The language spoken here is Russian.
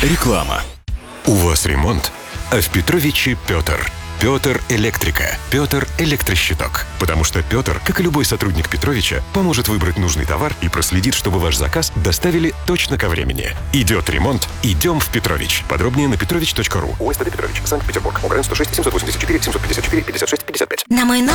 Реклама. У вас ремонт, а в Петровиче Петр. Петр Электрика. Петр Электрощиток. Потому что Петр, как и любой сотрудник Петровича, поможет выбрать нужный товар и проследит, чтобы ваш заказ доставили точно ко времени. Идет ремонт, идем в Петрович. Подробнее на petrovich.ru. УСТД Петрович, Санкт-Петербург. УГРН 106 784 754 56 55. На мой